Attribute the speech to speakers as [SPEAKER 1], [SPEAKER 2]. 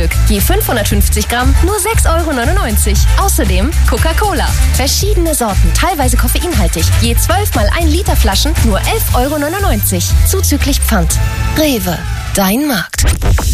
[SPEAKER 1] Stück. Je 550 Gramm, nur 6,99 €. Außerdem Coca-Cola. Verschiedene Sorten, teilweise koffeinhaltig. Je 12 mal 1 Liter Flaschen, nur 11,99 €. Zuzüglich Pfand. Rewe, dein Markt.